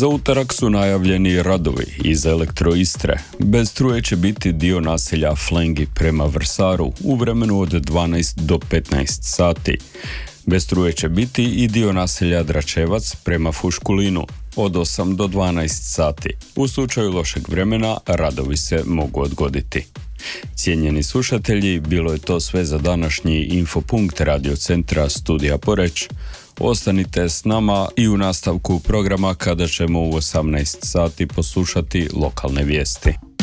Za utorak su najavljeni radovi iz Elektroistre. Bez struje će biti dio naselja Flengi prema Vrsaru u vremenu od 12 do 15 sati. Bez struje će biti i dio naselja Dračevac prema Fuškulinu od 8 do 12 sati. U slučaju lošeg vremena radovi se mogu odgoditi. Cijenjeni slušatelji, bilo je to sve za današnji Infopunkt radiocentra Studija Poreč. Ostanite s nama i u nastavku programa kada ćemo u 18 sati poslušati lokalne vijesti.